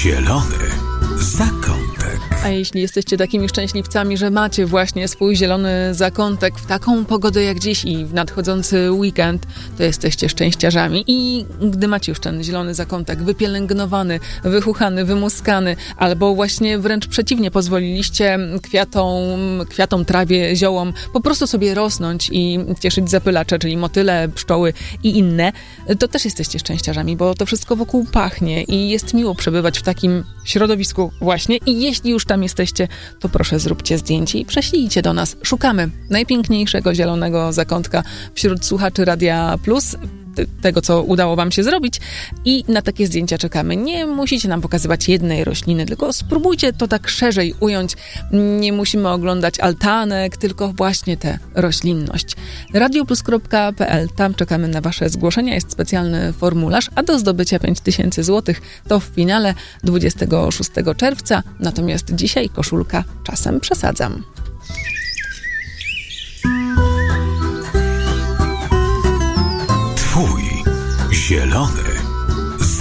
Zielony zakątek. A jeśli jesteście takimi szczęśliwcami, że macie właśnie swój zielony zakątek w taką pogodę jak dziś i w nadchodzący weekend, to jesteście szczęściarzami. I gdy macie już ten zielony zakątek wypielęgnowany, wychuchany, wymuskany, albo właśnie wręcz przeciwnie, pozwoliliście kwiatom, trawie, ziołom po prostu sobie rosnąć i cieszyć zapylacze, czyli motyle, pszczoły i inne, to też jesteście szczęściarzami, bo to wszystko wokół pachnie i jest miło przebywać w takim środowisku właśnie. I jeśli już tam jesteście, to proszę zróbcie zdjęcie i prześlijcie do nas. Szukamy najpiękniejszego zielonego zakątka wśród słuchaczy Radia Plus, tego, co udało wam się zrobić, i na takie zdjęcia czekamy. Nie musicie nam pokazywać jednej rośliny, tylko spróbujcie to tak szerzej ująć. Nie musimy oglądać altanek, tylko właśnie tę roślinność. radioplus.pl, tam czekamy na wasze zgłoszenia, jest specjalny formularz, a do zdobycia 5000 zł to w finale 26 czerwca, natomiast dzisiaj koszulka czasem przesadzam. Twój zielony